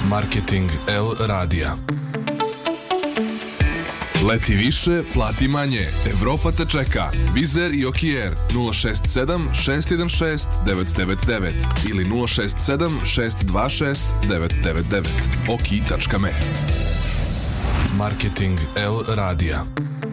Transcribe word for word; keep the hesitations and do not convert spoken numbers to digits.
Marketing L radija. Leti više, plati manje. Evropa te čeka. Wizz Air i Okiair nula šest sedam šest jedan šest devet devet devet ili nula šest sedam šest dva šest devet devet devet. oki tačka me. Marketing L radija.